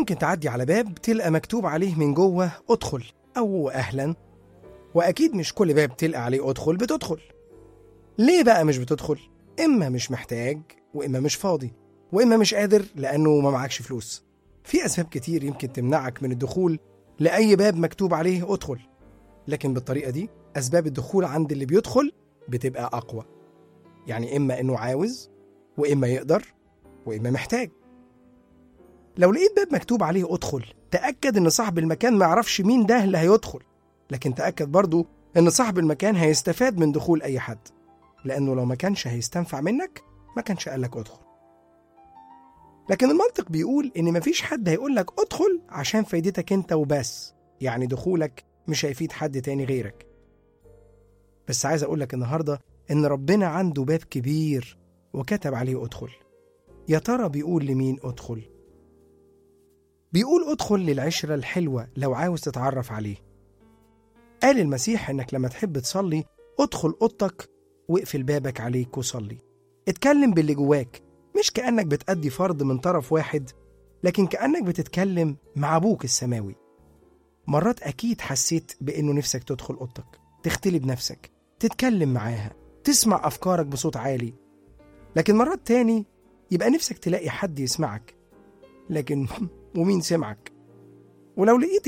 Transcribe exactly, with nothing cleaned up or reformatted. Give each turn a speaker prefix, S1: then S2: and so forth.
S1: ممكن تعدي على باب تلقى مكتوب عليه من جوه ادخل أو أهلا، وأكيد مش كل باب تلقى عليه ادخل بتدخل. ليه بقى مش بتدخل؟ إما مش محتاج، وإما مش فاضي، وإما مش قادر لأنه ما معكش فلوس. في أسباب كتير يمكن تمنعك من الدخول لأي باب مكتوب عليه ادخل، لكن بالطريقة دي أسباب الدخول عند اللي بيدخل بتبقى أقوى. يعني إما إنه عاوز، وإما يقدر، وإما محتاج. لو لقيت باب مكتوب عليه ادخل، تأكد إن صاحب المكان ما يعرفش مين ده اللي هيدخل، لكن تأكد برضو إن صاحب المكان هيستفاد من دخول أي حد، لأنه لو ما كانش هيستنفع منك ما كانش قالك ادخل. لكن المنطق بيقول إن مفيش حد هيقولك ادخل عشان فايدتك أنت وبس، يعني دخولك مش هيفيد حد تاني غيرك. بس عايز أقولك النهاردة إن ربنا عنده باب كبير وكتب عليه ادخل. يا ترى بيقول لمين ادخل؟ بيقول ادخل للعشرة الحلوة لو عاوز تتعرف عليه. قال المسيح إنك لما تحب تصلي ادخل أوضتك واقفل بابك عليك وصلي. اتكلم باللي جواك، مش كأنك بتأدي فرض من طرف واحد، لكن كأنك بتتكلم مع أبوك السماوي. مرات أكيد حسيت بأنه نفسك تدخل أوضتك، تختلي بنفسك، تتكلم معاها، تسمع أفكارك بصوت عالي. لكن مرات تاني يبقى نفسك تلاقي حد يسمعك، لكن ومين سمعك؟ ولو لقيت